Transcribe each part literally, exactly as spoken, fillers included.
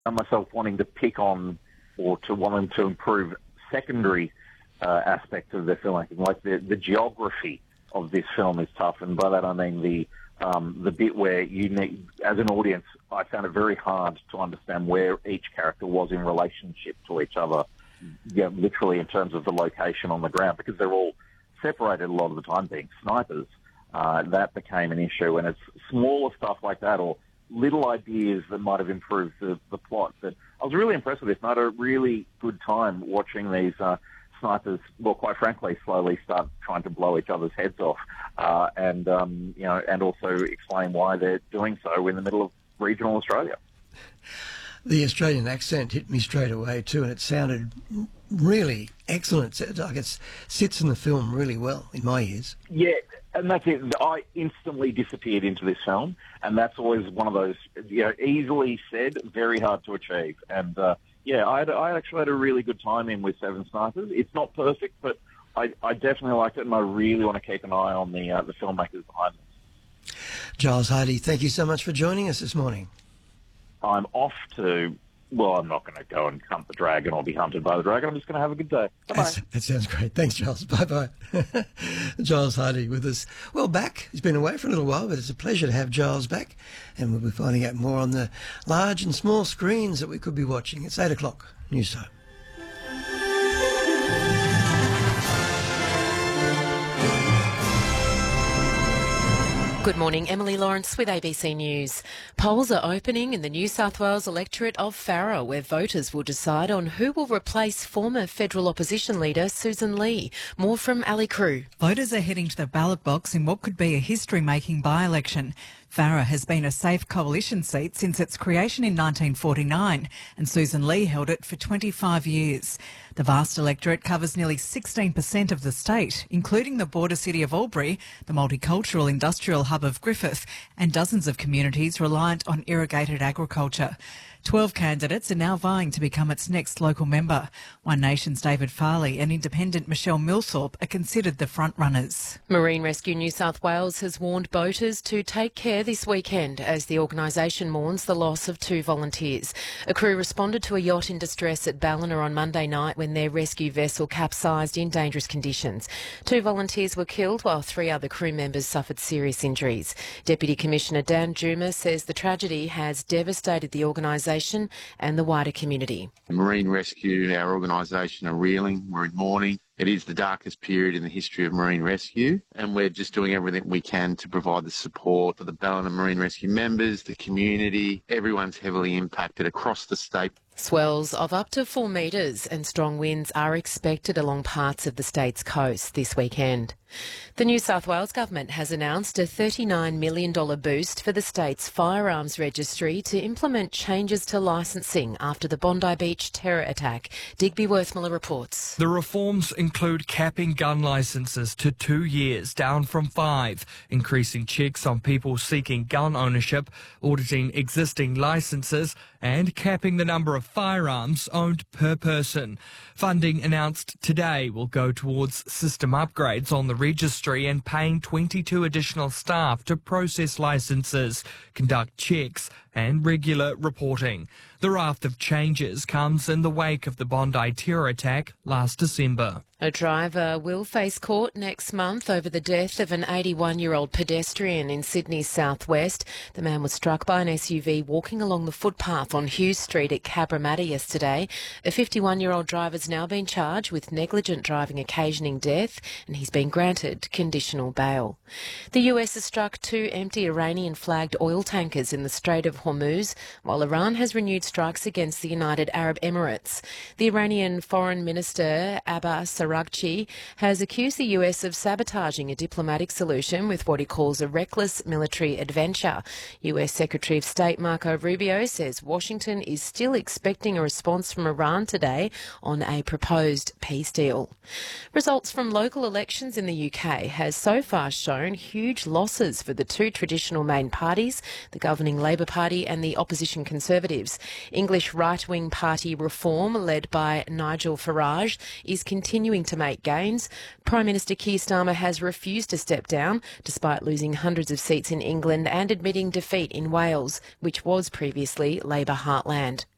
found myself wanting to pick on or to wanting to improve secondary uh, aspects of their filmmaking, like the, the geography of this film is tough, and by that I mean the um, the bit where you need, as an audience, I found it very hard to understand where each character was in relationship to each other, you know, literally in terms of the location on the ground, because they're all separated a lot of the time, being snipers. Uh, that became an issue, and it's smaller stuff like that, or little ideas that might have improved the, the plot. But I was really impressed with this, and I had a really good time watching these uh, snipers, well, quite frankly, slowly start trying to blow each other's heads off, uh, and um, you know, and also explain why they're doing so in the middle of regional Australia. The Australian accent hit me straight away too, and it sounded really excellent. Like it sits in the film really well in my ears. Yeah, and that's it. I instantly disappeared into this film, and that's always one of those, you know, easily said, very hard to achieve. And uh, yeah, I, had, I actually had a really good time in with Seven Snipers. It's not perfect, but I, I definitely liked it, and I really want to keep an eye on the uh, the filmmakers behind this. Giles Hardy, thank you so much for joining us this morning. I'm off to, well, I'm not going to go and hunt the dragon or be hunted by the dragon. I'm just going to have a good day. Bye-bye. That sounds great. Thanks, Giles. Bye-bye. Giles Hardy with us. Well, back. He's been away for a little while, but it's a pleasure to have Giles back. And we'll be finding out more on the large and small screens that we could be watching. It's eight o'clock. News time. Good morning, Emily Lawrence with A B C News. Polls are opening in the New South Wales electorate of Farrer, where voters will decide on who will replace former federal opposition leader Susan Lee. More from Ali Crew. Voters are heading to the ballot box in what could be a history-making by-election. Farrer has been a safe coalition seat since its creation in nineteen forty-nine, and Susan Lee held it for twenty-five years. The vast electorate covers nearly sixteen percent of the state, including the border city of Albury, the multicultural industrial hub of Griffith, and dozens of communities reliant on irrigated agriculture. Twelve candidates are now vying to become its next local member. One Nation's David Farley and independent Michelle Millthorpe are considered the front-runners. Marine Rescue New South Wales has warned boaters to take care this weekend as the organisation mourns the loss of two volunteers. A crew responded to a yacht in distress at Ballina on Monday night when their rescue vessel capsized in dangerous conditions. Two volunteers were killed while three other crew members suffered serious injuries. Deputy Commissioner Dan Juma says the tragedy has devastated the organisation and the wider community. Marine Rescue, our organisation, are reeling. We're in mourning. It is the darkest period in the history of marine rescue, and we're just doing everything we can to provide the support for the Ballina Marine Rescue members, the community. Everyone's heavily impacted across the state. Swells of up to four metres and strong winds are expected along parts of the state's coast this weekend. The New South Wales Government has announced a thirty-nine million dollars boost for the state's firearms registry to implement changes to licensing after the Bondi Beach terror attack. Digby Worthmiller reports. The reforms include capping gun licences to two years, down from five, increasing checks on people seeking gun ownership, auditing existing licences, and capping the number of firearms owned per person. Funding announced today will go towards system upgrades on the registry and paying twenty-two additional staff to process licences, conduct checks and regular reporting. The raft of changes comes in the wake of the Bondi terror attack last December. A driver will face court next month over the death of an eighty-one-year-old pedestrian in Sydney's southwest. The man was struck by an S U V walking along the footpath on Hughes Street at Cabramatta yesterday. A fifty-one-year-old driver's now been charged with negligent driving occasioning death, and he's been granted conditional bail. The U S has struck two empty Iranian-flagged oil tankers in the Strait of Hormuz, while Iran has renewed strikes against the United Arab Emirates. The Iranian Foreign Minister Abbas Araghchi has accused the U S of sabotaging a diplomatic solution with what he calls a reckless military adventure. U S Secretary of State Marco Rubio says Washington is still expecting a response from Iran today on a proposed peace deal. Results from local elections in the U K has so far shown huge losses for the two traditional main parties, the governing Labour Party and the opposition Conservatives. English right-wing party Reform, led by Nigel Farage, is continuing to make gains. Prime Minister Keir Starmer has refused to step down, despite losing hundreds of seats in England and admitting defeat in Wales, which was previously Labour heartland.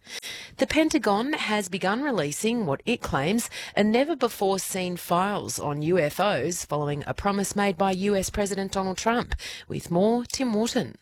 The Pentagon has begun releasing what it claims are never-before-seen files on U F Os following a promise made by U S President Donald Trump. With more, Tim Wharton.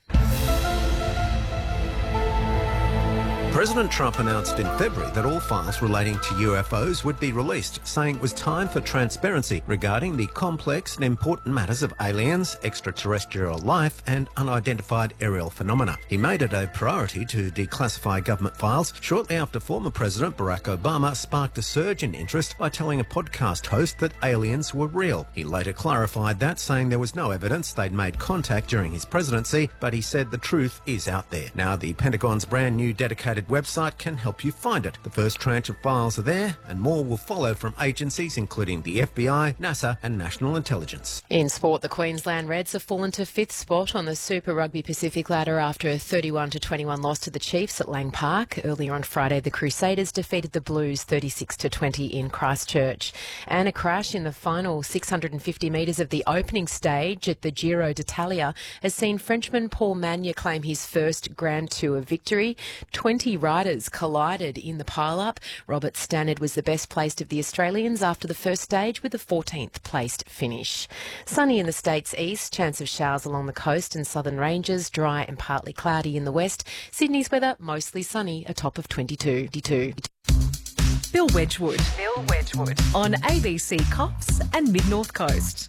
President Trump announced in February that all files relating to U F Os would be released, saying it was time for transparency regarding the complex and important matters of aliens, extraterrestrial life and unidentified aerial phenomena. He made it a priority to declassify government files shortly after former President Barack Obama sparked a surge in interest by telling a podcast host that aliens were real. He later clarified that, saying there was no evidence they'd made contact during his presidency, but he said the truth is out there. Now the Pentagon's brand new dedicated website can help you find it. The first tranche of files are there and more will follow from agencies including the F B I, NASA and National Intelligence. In sport, the Queensland Reds have fallen to fifth spot on the Super Rugby Pacific ladder after a thirty-one to twenty-one loss to the Chiefs at Lang Park. Earlier on Friday, the Crusaders defeated the Blues thirty-six to twenty in Christchurch. And a crash in the final six hundred fifty metres of the opening stage at the Giro d'Italia has seen Frenchman Paul Magna claim his first Grand Tour victory. twenty riders collided in the pile-up. Robert Stannard was the best placed of the Australians after the first stage with a fourteenth placed finish. Sunny in the state's east, chance of showers along the coast and southern ranges, dry and partly cloudy in the west. Sydney's weather mostly sunny, a top of twenty-two. Bill Wedgwood. Bill Wedgwood. On A B C Coffs and Mid-North Coast.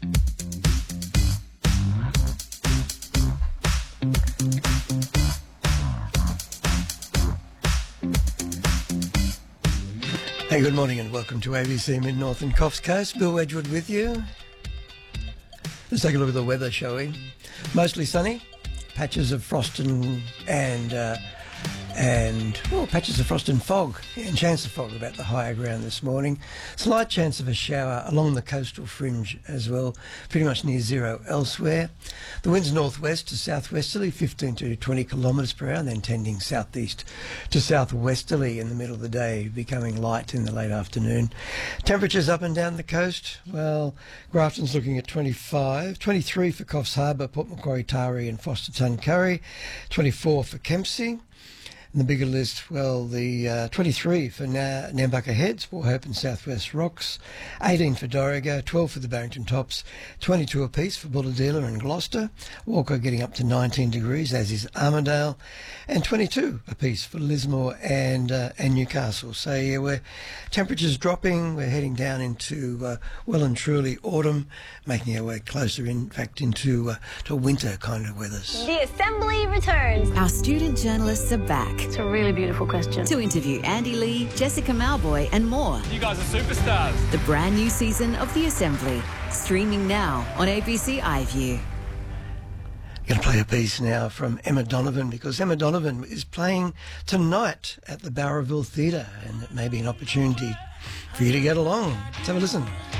Hey, good morning and welcome to A B C Mid-North and Coffs Coast. Bill Wedgwood with you. Let's take a look at the weather, shall we? Mostly sunny, patches of frost and and uh, and well, patches of frost and fog, and chance of fog about the higher ground this morning. Slight chance of a shower along the coastal fringe as well, pretty much near zero elsewhere. The winds northwest to southwesterly, fifteen to twenty kilometres per hour, and then tending southeast to southwesterly in the middle of the day, becoming light in the late afternoon. Temperatures up and down the coast. Well, Grafton's looking at twenty-five, twenty-three for Coffs Harbour, Port Macquarie, Taree and Foster Tuncurry, twenty-four for Kempsey. And the bigger list, well, the uh, twenty-three for Na- Nambucca Heads, Port Hope and Southwest Rocks, eighteen for Dorrigo, twelve for the Barrington Tops, twenty-two apiece for Bulahdelah and Gloucester, Walker getting up to nineteen degrees, as is Armidale, and twenty-two apiece for Lismore and uh, and Newcastle. So yeah, we're temperatures dropping, we're heading down into uh, well and truly autumn, making our way closer, in fact, into uh, to winter kind of weathers. The Assembly returns. Our student journalists are back. It's a really beautiful question. To interview Andy Lee, Jessica Malboy and more. You guys are superstars. The brand new season of The Assembly, streaming now on A B C iView. Going to play a piece now from Emma Donovan, because Emma Donovan is playing tonight at the Bowraville Theatre, and it may be an opportunity for you to get along. Let's have a listen.